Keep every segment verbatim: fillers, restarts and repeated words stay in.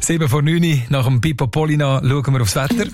sieben vor neun nach dem Pippo Polina schauen wir aufs Wetter.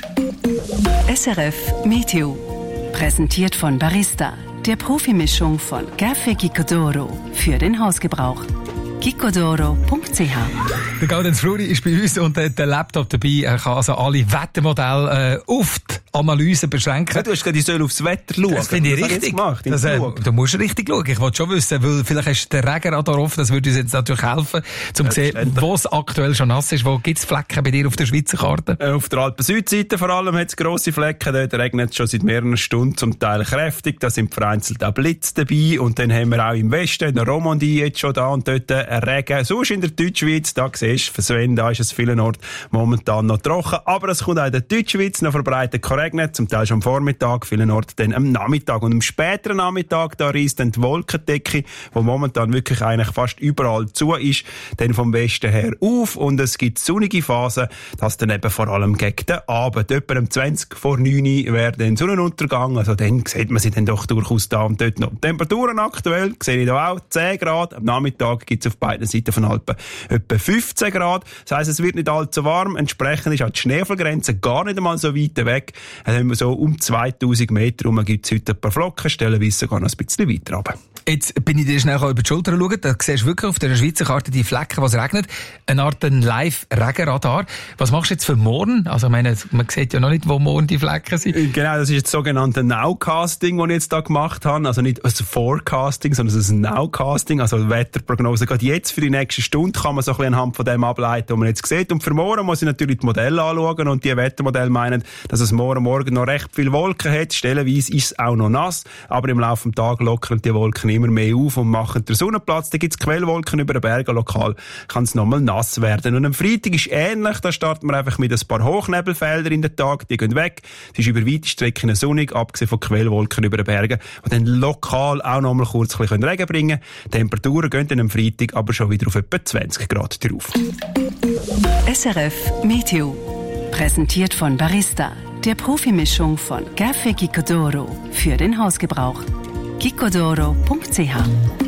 S R F Meteo. Präsentiert von Barista, der Profimischung von Café Gicodoro für den Hausgebrauch. gicodoro punkt c h. Der Gaudenz Fluri ist bei uns und hat den Laptop dabei. Er kann also alle Wettermodelle äh, auf die Analyse beschränken. Ja, du hast gesagt, ich soll aufs Wetter schauen. Das finde ich Was richtig. Gemacht, das, äh, du musst richtig schauen. Ich wollte schon wissen, weil vielleicht hast du den Regenradar offen. Das würde uns jetzt natürlich helfen, um zu sehen, wo es aktuell schon nass ist. Wo gibt es Flecken bei dir auf der Schweizer Karte? Auf der Alpen-Südseite vor allem hat es grosse Flecken. Dort regnet es schon seit mehreren Stunden, zum Teil kräftig. Da sind vereinzelt auch Blitze dabei. Und dann haben wir auch im Westen, in der Romandie jetzt schon da und dort Regen. Sonst in der Deutschschweiz, da siehst du, für Sven, da ist es vielen Orten momentan noch trocken. Aber es kommt auch in der Deutschschweiz noch verbreitet regnen, zum Teil schon am Vormittag, vielen Orten dann am Nachmittag. Und am späteren Nachmittag, da reisst dann die Wolkendecke, die momentan wirklich eigentlich fast überall zu ist, dann vom Westen her auf. Und es gibt sonnige Phasen, das dann eben vor allem gegen den Abend. Etwa um zwanzig vor neun wäre dann Sonnenuntergang, also dann sieht man sie dann doch durchaus da und dort noch. Temperaturen aktuell, sehe ich da auch, zehn Grad. Am Nachmittag gibt es auf beiden Seiten von Alpen etwa fünfzehn Grad. Das heisst, es wird nicht allzu warm. Entsprechend ist auch die Schneefallgrenze gar nicht einmal so weit weg. Dann haben wir so um zweitausend Meter rum, gibt es heute ein paar Flocken, stellenweise sogar noch ein bisschen weiter runter. Jetzt bin ich dir schnell über die Schulter schauen. Da siehst du wirklich auf der Schweizer Karte die Flecken, was regnet. Eine Art Live-Regenradar. Was machst du jetzt für morgen? Also, ich meine, man sieht ja noch nicht, wo morgen die Flecken sind. Genau, das ist das sogenannte Nowcasting, das ich jetzt da gemacht habe. Also nicht ein Forecasting, sondern ein Nowcasting, also Wetterprognose. Gerade jetzt für die nächste Stunde kann man so ein bisschen anhand von dem ableiten, was man jetzt sieht. Und für morgen muss ich natürlich die Modelle anschauen. Und die Wettermodelle meinen, dass es morgen Morgen noch recht viele Wolken hat. Stellenweise ist es auch noch nass. Aber im Laufe des Tages lockern die Wolken immer mehr auf und machen den Sonnenplatz. Da gibt es Quellwolken über den Bergen. Lokal kann es nochmal nass werden. Und am Freitag ist ähnlich. Da starten wir einfach mit ein paar Hochnebelfeldern in den Tag. Die gehen weg. Es ist über weite Strecken sonnig, abgesehen von Quellwolken über den Bergen. Und dann lokal auch nochmal kurz ein bisschen Regen bringen. Die Temperaturen gehen dann am Freitag aber schon wieder auf etwa zwanzig Grad drauf. S R F Meteo. Präsentiert von Barista, der Profimischung von Café Gicodoro für den Hausgebrauch. gicodoro punkt c h.